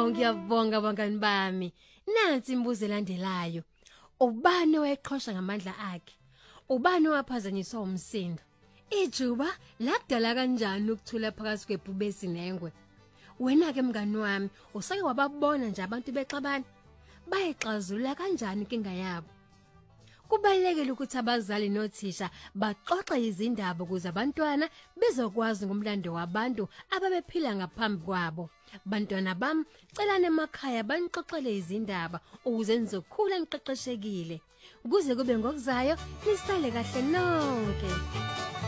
ngiyabonga bangani bami. Nansi imibuzo elandelayo. Ubani owayeqhosha ngamandla akhe? Ubani owaphazanyiswa umsindo? Ijuba lakudala kanjani ukuthula phakathi kwebhubesi nengwe? Wena ke mngani wami, usake wababona nje abantu bexabana? Bayixazulula kanjani inkinga yabo? Kubalekile ukuthi abazali nothisha baxoxe izindaba ukuze abantwana bezokwazi ngomlando wabantu ababephila ngaphambi kwabo. Bantwana bami, celani emakhaya banixoxele izindaba ukuze nizokhula niqeqeshekile. Kuze kube ngokuzayo, nisale kahle nonke.